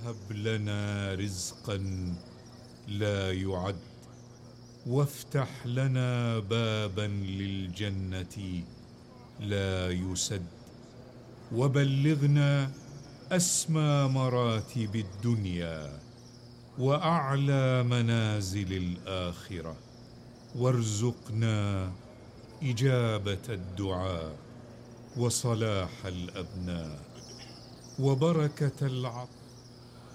هب لنا رزقا لا يعد، وافتح لنا بابا للجنة لا يسد، وبلغنا أسمى مراتب الدنيا وأعلى منازل الآخرة، وارزقنا إجابة الدعاء وصلاح الأبناء وبركة العطاء